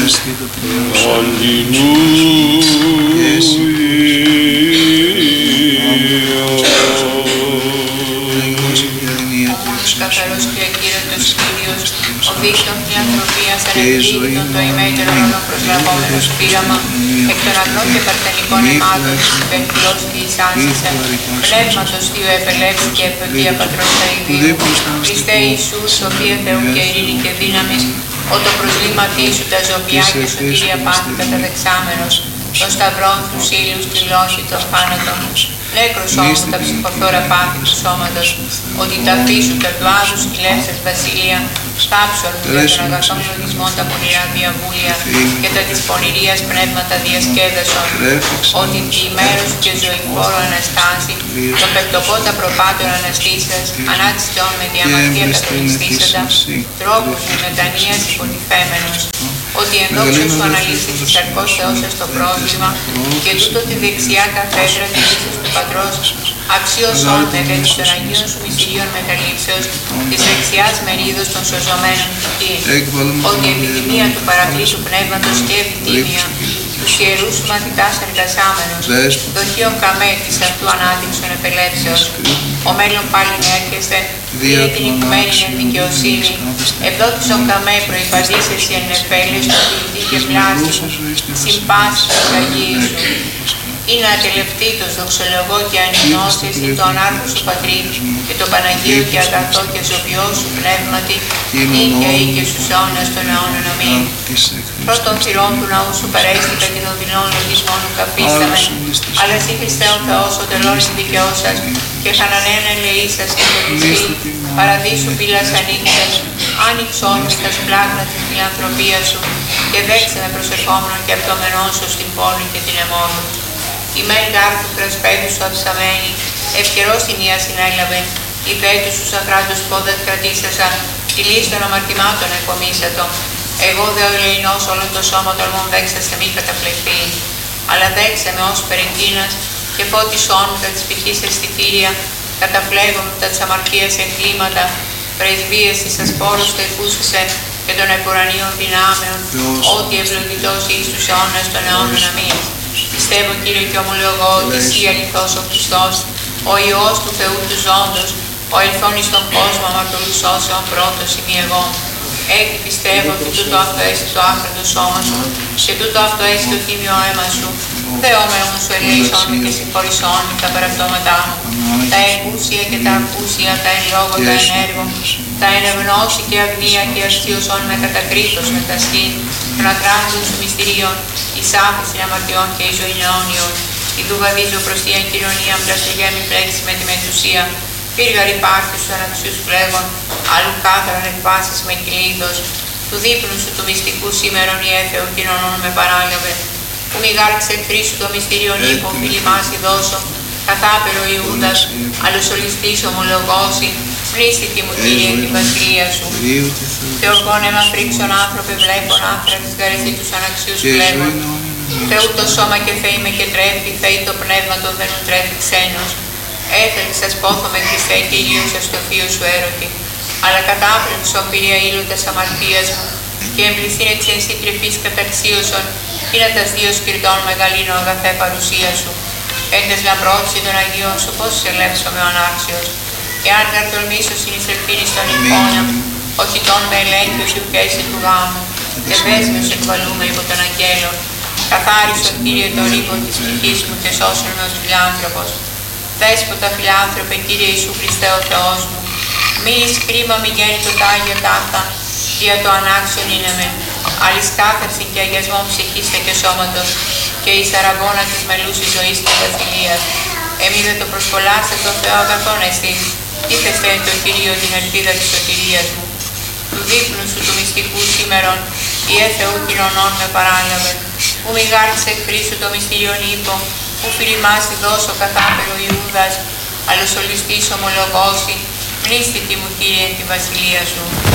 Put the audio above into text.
Καθαρός και ακύρωτος Κύριος, ο δίκτυον φιλανθρωπίας ανεπιείδητον το ημέτερο όλων προσλαβόμενος πείραμα, εκ των αγνών και παρθενικών αιμάτων της υπερφυλός και εισάσισε, πνεύματος Θείου επελεύσει και ευδοκία Πατρός Αηδίου, Χριστέ Ιησού, σοφία Θεού και ειρήνη και δύναμης, ο το προσλήματί σου τα ζωβιά και σωτήρια πάθη καταδεξάμενος, των σταυρών τους ήλιους τη λόγη των θάνατων, νέκρος όμως τα ψυχοφόρα πάθη του σώματος, ότι τα φύσου τα του άδους χιλεύσες βασιλεία, θάψον για των αγαθών λογισμών τα πονηρά διαβούλια και τα της πονηρίας πνεύματα διασκέδασον, ότι τη ημέρος και ζωηφόρο αναστάσει, το πεπτοπότα προπάτων αναστήσας, ανάτιστον με διαμαρτία κατονιστήσαντα, τρόπους με μετανοίας υποτιθέμενος, ότι εν δόξα σου αναλύσει της αρκός Θεός στο πρόσβλημα και τούτο τη δεξιά καθέντρα της ίσης του Πατρός, αξίωσον με δέντης των Αγίων σου μυστηρίων μεταλήψεως της δεξιάς μερίδος των σωζωμένων τυχήν, ότι η επιδημία του παρακλήτου πνεύματος και επιτίμια τους ιερούς σου μαθητάς εργασάμενος, δοχείων καμέ της αυτού ανάδειξον επελέψεως, ο μέλλον πάλι έρχεστε, δια την οικουμένη εν δικαιοσύνη, ευδότησον καμέ προϋπαντήσες εν νεφέλες του ποιητή και πλάστη μου, συμπάσεις της Αγίης σου. Είναι ατελευτήτως δοξολογώ και ανηνώσεις ή το ανάρχο σου Πατρί και το Παναγίο και αγαθό και ζωβιό σου πνεύματι, νίκαια ή και στους αιώνας των αιώνων αμήν. Πρώτον θυρών του ναού σου παρέστηκα και των δειλών λογισμών σου καπίσταμεν, αλλά εσύ Χριστέ ο Θεός ο τελών δικαιώσας και χανανέων ελεήσας και χωριστή, παραδείσου πύλας ανήκητες, άνοιξόν στα σπλάγνα της φιλανθρωπίας σου και δέξε με προσερχόμενον και απτωμενών σου στην πόλη και την αιμόνου. Η μεν γάρτου κρασπέδου σου αψαμένη, ευκαιρός η νία συνέλαβε, η πέτου σου σαχράτους πόδας κρατήσασα, τη λύση των αμαρτημάτων εκομίσατο. Εγώ δε ο ελεηνός όλο το σώμα τολμών δέξασε μη καταπλεχθεί. Αλλά δέξε με ως περικίνας και φώτισόν μου τα της πηχής αισθητήρια, καταφλέγω μου τα της αμαρτίας εγκλήματα, πρεσβείες της ασπόρους το εκούσισε και των επουρανίων δυνάμεων, ότι ευλογητός εις τους αιώνας των αιώνων αμήν. Πιστεύω Κύριε και ομολογώ ότι εσύ αληθώς ο Χριστός, ο Υιός του Θεού του ζώντος, ο ελθόν εις τον κόσμο αμαρτωλούς σώσεων πρώτος ημί εγώ. Έτσι πιστεύω ότι τούτο αυτό έσυ το άφραντο σώμα σου και τούτο αυτό έσυ το τίμιο αίμα σου. Θεό με όμως σου ελέησόν με και συγχωρησόν με τα παραπτώματά μου, τα εκούσια και τα ακούσια, τα εν λόγω, τα εν έργο, τα εν ευνώση και αγνία και αστείωσόν με κατακρίτως με τα σκήν, των ακράντων σου μυστηρίων, εις άφηση αμαρτιών και εις ζωήν αιώνιων. Ιδού βαδίζω προς την κοινωνία, πλαστογέμι πλέξει με τη μετουσία, πύργαρη πάρθη σου αναξιούς φλέγων, άλλου κάθαρον εκβάσεις με κυλίδος, του δείπνου σου του μυστικού σήμερον η έθεο κοινωνών με παράλαβε, που μη γάρξε χρήσου το μυστήριον ύπο, φιλιμάσι δώσω, καθάπερο Ιούδας, αλλοσολιστής ομολογώσει, μνήσθητη μου Κύριε την βασιλεία σου. Θεοργόν αίμα φρίξον άνθρωπε βλέπων άθρα της γαρεζή τους αναξιούς φλέγων, Θεού το σώμα και Θεή με και τρέφει, Θεή το πνεύμα το δεν μου τρέφει ξένος. Έθελξας πόθομαι Χριστέ Κύριος στο θείο σου έρωτη, αλλά κατάφερον σωπήρια ήλωτας αμαρτίας μου και εμπληθύνε της εν σύντρεφης καταξίωσον, είναι τας δύο σκυρτών μεγαλύνω αγαθέ παρουσία σου. Έντες λαμπρότηση των Αγίων σου πώς σε ελεύσω με ο ανάξιος, εάν καρτολμήσω συνεισελφύνει στον εικόνα, όχι τον με ελέγχει ως ιουκέση του γάμου, και δέσμιος εκβαλούμε υπό τον αγγέλων. Καθάρισον Κύριε το ρήπο της ψυχής μου και σώσον με ως φιλάνθρωπος. Δέσποτα φιλάνθρωπε Κύριε Ιησού Χριστέ ο Θεός μου, μη εις κρίμα μη γέννη το τάγια ταύτα, δια το ανάξιον είναι με, άλλης κάθαρση και αγιασμό ψυχής και σώματος, και εις αραγώνα της μελούσης ζωής και βασιλείας. Εμείς δε το προσκολάστε το Θεό αγαθόν εσείς, ήθεστε το Κυρίο την ελπίδα της σωτηρίας μου. Του δείπνου σου του μυστικού σήμερον, η Θεού κοινωνών με παράλαβε, που μη γάρτησε χρήσου το μυστήριον ύπο, που φιλιμάσι δώσω καθάπερο Ιούδας, αλλοσολιστής ομολογώσει, μνήσθητη μου Κύριε τη βασιλεία σου.